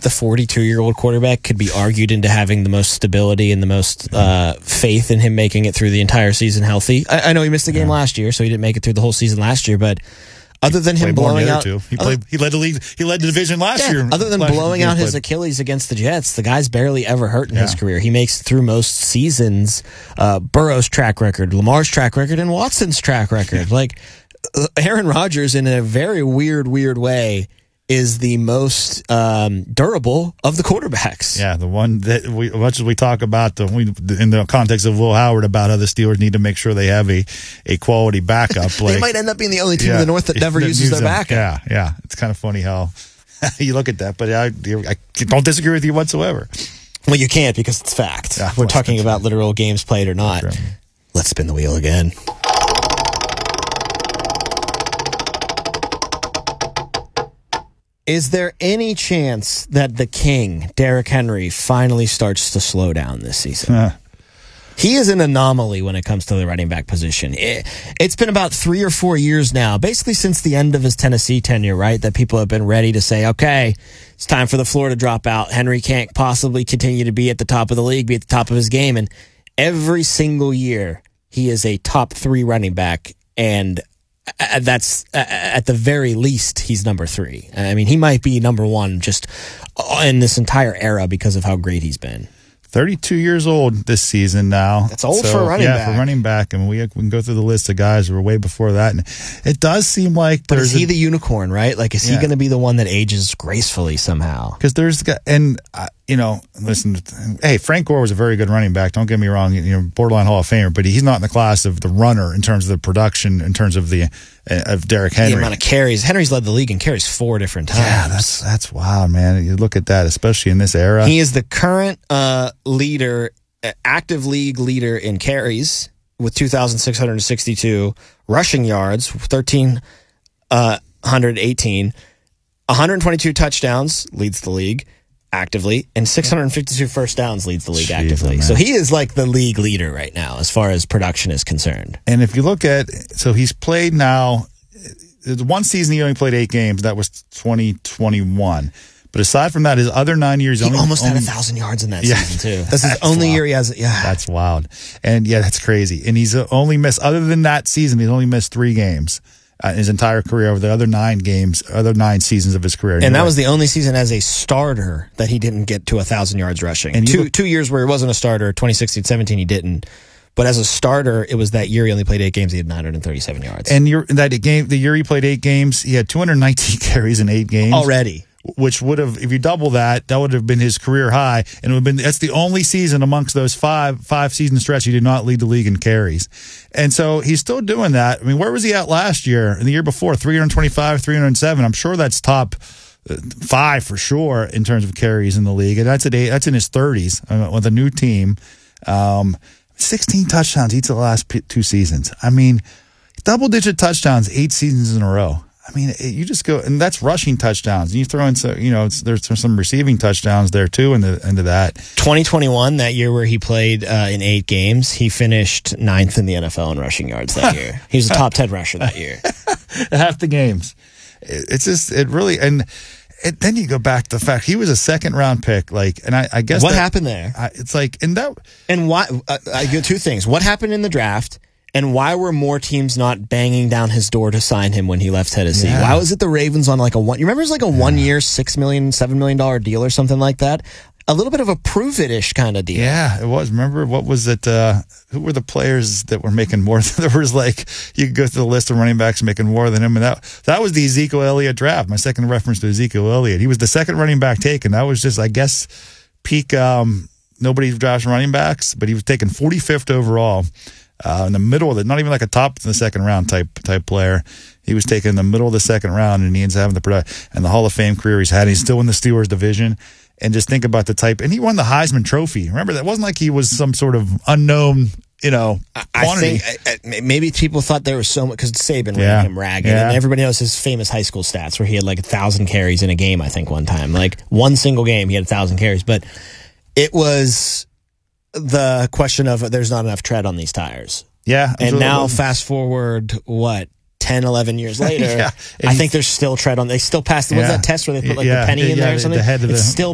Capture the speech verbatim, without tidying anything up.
the forty-two-year-old quarterback could be argued into having the most stability and the most uh, faith in him making it through the entire season healthy. I, I know he missed the game yeah. last year, so he didn't make it through the whole season last year, but other than him blowing out, two. he played. He led the league. He led the division last yeah, year. Other than blowing out his Achilles against the Jets, the guy's barely ever hurt in yeah. his career. He makes it through most seasons. Uh, Burrow's track record, Lamar's track record, and Watson's track record. Like Aaron Rodgers, in a very weird, weird way, is the most um, durable of the quarterbacks. Yeah, the one that we, as much as we talk about the we, in the context of Will Howard about how the Steelers need to make sure they have a, a quality backup. Like, they might end up being the only team yeah, in the North that never uses their backup. Yeah, yeah. It's kind of funny how you look at that, but I, I don't disagree with you whatsoever. Well, you can't because it's fact. Yeah, We're talking about literal games played or not. Right. Let's spin the wheel again. Is there any chance that the king, Derrick Henry, finally starts to slow down this season? Uh. He is an anomaly when it comes to the running back position. It, it's been about three or four years now, basically since the end of his Tennessee tenure, right, that people have been ready to say, okay, it's time for the floor to drop out. Henry can't possibly continue to be at the top of the league, be at the top of his game. And every single year, he is a top three running back, and Uh, that's uh, at the very least he's number three. I mean, he might be number one just in this entire era because of how great he's been. thirty-two years old this season now. That's old so, for a running yeah, back. Yeah, for running back. And we, we can go through the list of guys who were way before that. And it does seem like But there's is he a, the unicorn, right? Like, is yeah. he going to be the one that ages gracefully somehow? Because there's, and, uh, you know, listen, hey, Frank Gore was a very good running back. Don't get me wrong, you know, borderline Hall of Famer, but he's not in the class of the runner in terms of the production, in terms of the, uh, of Derrick Henry. The amount of carries. Henry's led the league in carries four different times. Yeah, that's, that's wild, man. You look at that, especially in this era. He is the current uh, leader, uh, active league leader in carries with two thousand six hundred sixty-two, rushing yards, one thousand three hundred eighteen, one hundred twenty-two touchdowns, leads the league actively, and six hundred fifty-two first downs, leads the league Jeez, actively. So he is like the league leader right now as far as production is concerned. And if you look at, so he's played now, one season he only played eight games, that was twenty twenty-one. But aside from that, his other nine years, he only, almost only, had a thousand yards in that yeah, season too. That's his that's only wild. year he has. Yeah, that's wild. And yeah, that's crazy. And he's only missed, other than that season, he's only missed three games uh, in his entire career over the other nine games, other nine seasons of his career. And anyway. That was the only season as a starter that he didn't get to a thousand yards rushing. And two look, two years where he wasn't a starter, twenty sixteen seventeen, he didn't. But as a starter, it was that year he only played eight games. He had nine hundred thirty-seven yards. And you're, that game, the year he played eight games, he had two hundred nineteen carries in eight games already. Which would have, if you double that, that would have been his career high, and it would have been, that's the only season amongst those five five season stretch he did not lead the league in carries. And so he's still doing that. I mean, where was he at last year and the year before? three hundred twenty-five, three hundred seven. I'm sure that's top five for sure in terms of carries in the league, and that's at eight, that's in his thirties uh, with a new team. Um, sixteen touchdowns each of the last p- two seasons. I mean, double digit touchdowns eight seasons in a row. I mean, you just go, and that's rushing touchdowns. And you throw in, so you know, it's, there's some receiving touchdowns there too into, into that. twenty twenty-one, that year where he played uh, in eight games, he finished ninth in the N F L in rushing yards that year. He was a top ten rusher that year. Half the games. It's just, it really, and it, then you go back to the fact he was a second round pick. Like, and I, I guess what that, happened there? I, it's like, and that, and why? Uh, I get two things. What happened in the draft? And why were more teams not banging down his door to sign him when he left Tennessee? Yeah. Why was it the Ravens on like a one? You remember it was like a yeah. one year, six million, seven million dollar deal or something like that. A little bit of a prove it ish kind of deal. Yeah, it was. Remember what was it? Uh, who were the players that were making more? There was like you could go through the list of running backs making more than him, and that that was the Ezekiel Elliott draft. My second reference to Ezekiel Elliott. He was the second running back taken. That was just, I guess, peak. Um, nobody drafts running backs, but he was taken forty-fifth overall. Uh, in the middle of it, not even like a top in the second round type type player. He was taken in the middle of the second round, and he ends up having the product and the Hall of Fame career he's had. He's still in the Steelers division, and just think about the type. And he won the Heisman Trophy. Remember, that wasn't like he was some sort of unknown, you know, quantity. I think maybe people thought there was so much because Saban yeah. ran him ragged, yeah. and everybody knows his famous high school stats where he had like a thousand carries in a game. I think one time, like one single game, he had a thousand carries, but it was the question of there's not enough tread on these tires. Yeah. And now fast forward, what, ten, eleven years later, yeah. I think there's still tread on. They still passed, yeah. what's that test where they put like yeah. the penny yeah. in there or something? The head of it's the, still